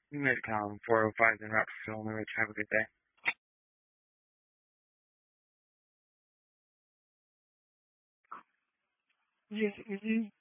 Midtown 405 in Rochester, Illinois. Have a good day. Yes, is it?